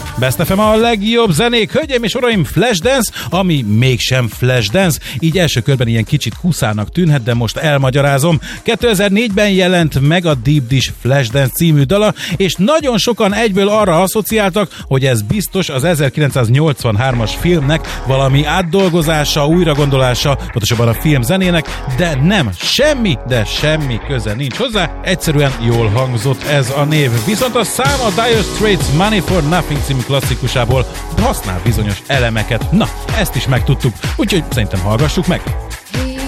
Best FM a legjobb zenék, hölgyeim és uraim, Flashdance, ami mégsem Flashdance, így első körben ilyen kicsit kuszának tűnhet, de most elmagyarázom. 2004-ben jelent meg a Deep Dish Flashdance című dala, és nagyon sokan egyből arra asszociáltak, hogy ez biztos az 1983-as filmnek valami átdolgozása, újragondolása, pontosabban a film zenének, de nem, semmi köze nincs hozzá, egyszerűen jól hangzott ez a név. Viszont a szám a Dire Straits Money for Nothing című klasszikusából használ bizonyos elemeket. Na, ezt is megtudtuk, úgyhogy szerintem hallgassuk meg.